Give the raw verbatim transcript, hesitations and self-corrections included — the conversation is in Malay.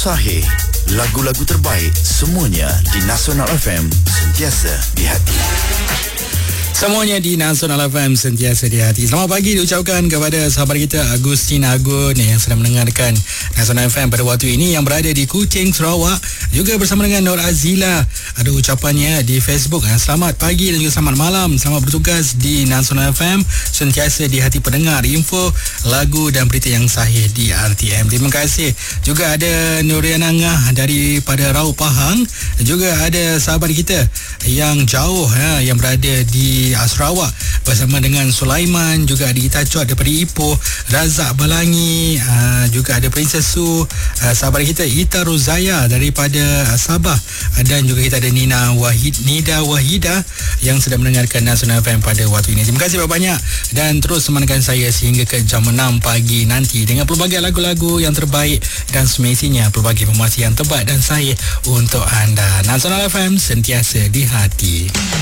Sahih, lagu-lagu terbaik semuanya di Nasional F M, sentiasa di hati. Semuanya di Nasional F M, sentiasa di hati. Selamat pagi diucapkan kepada sahabat kita Agustin Agun yang sedang mendengarkan Nasional F M pada waktu ini, yang berada di Kuching, Sarawak. Juga bersama dengan Nur Azila. Ada ucapannya di Facebook. Selamat pagi dan juga selamat malam. Selamat bertugas di Nasional F M, sentiasa di hati pendengar. Info, lagu dan berita yang sahih di R T M. Terima kasih. Juga ada Nuriana Ngah daripada Rau Pahang. Juga ada sahabat kita yang jauh ya, yang berada di Sarawak bersama dengan Sulaiman. Juga ada Ita Chot daripada Ipoh, Razak Balangi, uh, juga ada Princess Su, uh, sahabat kita Ita Rozaya daripada uh, Sabah, dan juga kita ada Nina Wahid Nida Wahida yang sedang mendengarkan Nasional F M pada waktu ini. Terima kasih banyak dan terus temankan saya sehingga ke jam enam pagi nanti dengan pelbagai lagu-lagu yang terbaik dan semestinya pelbagai informasi yang terbaik dan sahih untuk anda. Nasional F M, sentiasa di hati.